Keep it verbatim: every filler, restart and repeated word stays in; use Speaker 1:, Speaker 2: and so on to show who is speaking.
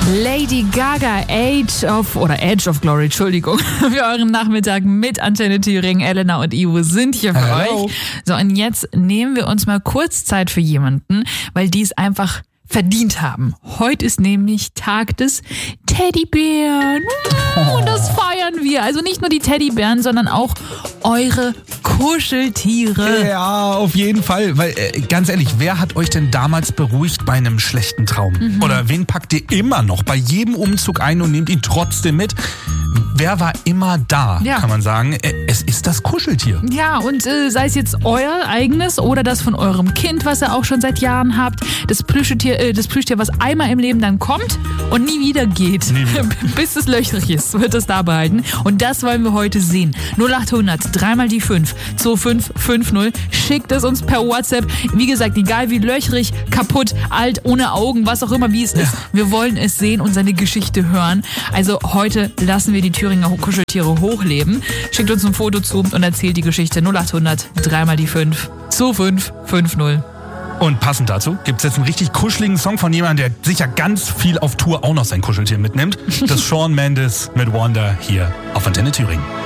Speaker 1: Lady Gaga, Age of, oder Edge of Glory, Entschuldigung, für euren Nachmittag mit Antenne Thüringen. Elena und Ivo sind hier für
Speaker 2: Hello.
Speaker 1: euch. So, und jetzt nehmen wir uns mal kurz Zeit für jemanden, weil die es einfach verdient haben. Heute ist nämlich Tag des Teddybären. Und das feiern wir. Also nicht nur die Teddybären, sondern auch eure Kuscheltiere.
Speaker 2: Ja, auf jeden Fall. Weil, äh, ganz ehrlich, wer hat euch denn damals beruhigt bei einem schlechten Traum? Mhm. Oder wen packt ihr immer noch bei jedem Umzug ein und nehmt ihn trotzdem mit? Wer war immer da,
Speaker 1: Ja.
Speaker 2: kann man sagen. Es ist das Kuscheltier.
Speaker 1: Ja, und äh, sei es jetzt euer eigenes oder das von eurem Kind, was ihr auch schon seit Jahren habt. Das Plüschtier, äh, das Plüschtier, was einmal im Leben dann kommt und nie wieder geht.
Speaker 2: Nie wieder.
Speaker 1: Bis es löchrig ist, wird es da behalten. Und das wollen wir heute sehen. null acht hundert, dreimal die fünf, zwei fünf fünf null. Schickt es uns per WhatsApp. Wie gesagt, egal wie löchrig, kaputt, alt, ohne Augen, was auch immer, wie es ist. Wir wollen es sehen und seine Geschichte hören. Also heute lassen wir die Thüringer Kuscheltiere hochleben. Schickt uns ein Foto zu und erzählt die Geschichte. null acht hundert, dreimal die fünf, zwei fünf fünf null.
Speaker 2: Und passend dazu gibt's jetzt einen richtig kuscheligen Song von jemandem, der sicher ganz viel auf Tour auch noch sein Kuscheltier mitnimmt. Das Shawn Mendes mit Wonder hier auf Antenne Thüringen.